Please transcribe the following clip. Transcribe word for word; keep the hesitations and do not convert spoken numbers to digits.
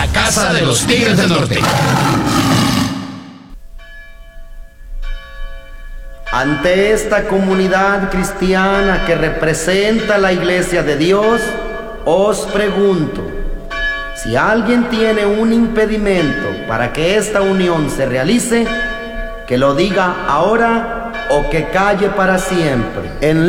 Casa de los Tigres del Norte. Ante esta comunidad cristiana que representa la Iglesia de Dios, os pregunto, si alguien tiene un impedimento para que esta unión se realice, que lo diga ahora o que calle para siempre. En